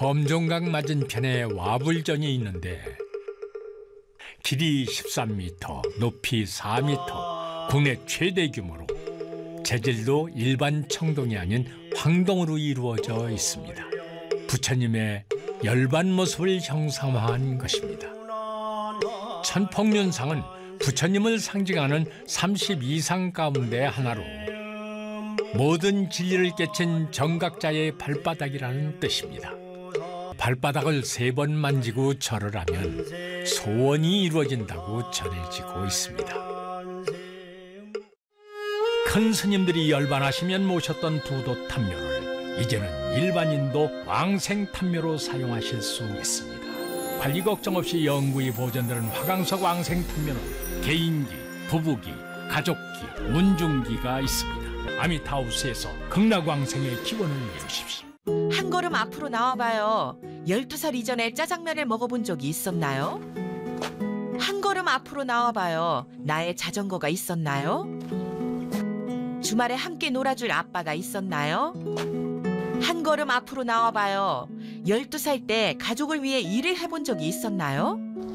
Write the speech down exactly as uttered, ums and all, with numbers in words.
범종강 맞은편에 와불전이 있는데 길이 십삼 미터, 높이 사 미터, 국내 최대 규모로 재질도 일반 청동이 아닌 황동으로 이루어져 있습니다. 부처님의 열반 모습을 형상화한 것입니다. 천폭륜상은 부처님을 상징하는 삼십이 상 가운데 하나로 모든 진리를 깨친 정각자의 발바닥이라는 뜻입니다. 발바닥을 세 번 만지고 절을 하면 소원이 이루어진다고 전해지고 있습니다. 큰 스님들이 열반하시면 모셨던 부도 탐묘를 이제는 일반인도 왕생탐묘로 사용하실 수 있습니다. 관리 걱정 없이 영구히 보존되는 화강석 왕생탐묘는 개인기, 부부기, 가족기, 문중기가 있습니다. 아미타우스에서 극락왕생의 기원을 이루십시오. 한 걸음 앞으로 나와봐요. 열두 살 이전에 짜장면을 먹어본 적이 있었나요? 한 걸음 앞으로 나와봐요. 나의 자전거가 있었나요? 주말에 함께 놀아줄 아빠가 있었나요? 한 걸음 앞으로 나와봐요. 열두 살 때 가족을 위해 일을 해본 적이 있었나요?